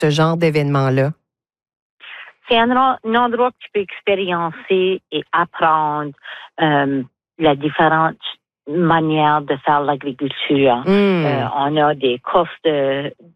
ce genre d'événement-là? C'est un endroit que tu peux expériencer et apprendre la différente manière de faire l'agriculture. On a des courses